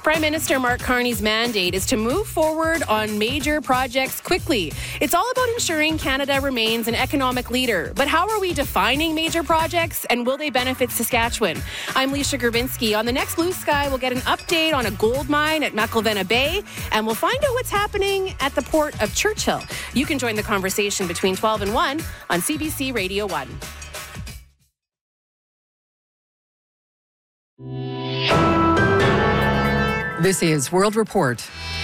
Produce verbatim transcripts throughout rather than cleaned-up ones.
Prime Minister Mark Carney's mandate is to move forward on major projects quickly. It's all about ensuring Canada remains an economic leader. But how are we defining major projects, and will they benefit Saskatchewan? I'm Leisha Gurbinsky. On the next Blue Sky, we'll get an update on a gold mine at McIlvenna Bay, and we'll find out what's happening at the port of Churchill. You can join the conversation between twelve and one on C B C Radio one. This is World Report.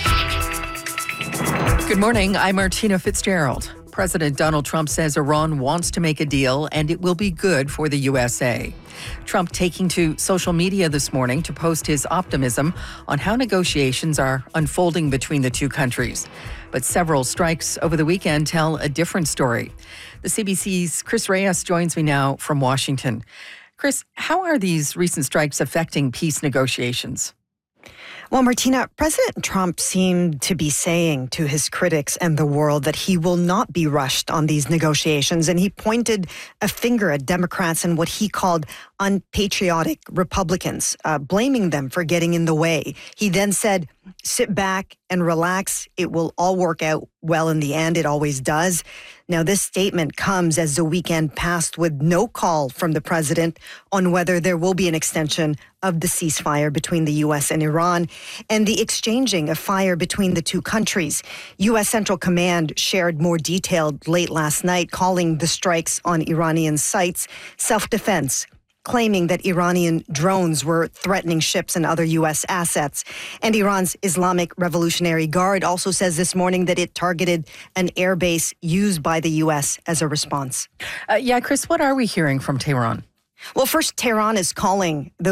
Good morning, I'm Martina Fitzgerald. President Donald Trump says Iran wants to make a deal and it will be good for the U S A. Trump taking to social media this morning to post his optimism on how negotiations are unfolding between the two countries. But several strikes over the weekend tell a different story. The C B C's Chris Reyes joins me now from Washington. Chris, how are these recent strikes affecting peace negotiations? Well, Martina, President Trump seemed to be saying to his critics and the world that he will not be rushed on these negotiations. And he pointed a finger at Democrats and what he called unpatriotic Republicans, uh, blaming them for getting in the way. He then said, sit back and relax. It will all work out well in the end. It always does. Now, this statement comes as the weekend passed with no call from the president on whether there will be an extension of the ceasefire between the U S and Iran and the exchanging of fire between the two countries. U S Central Command shared more detail late last night, calling the strikes on Iranian sites self-defense, claiming that Iranian drones were threatening ships and other U S assets. And Iran's Islamic Revolutionary Guard also says this morning that it targeted an airbase used by the U S as a response. Uh, yeah, Chris, what are we hearing from Tehran? Well, first, Tehran is calling the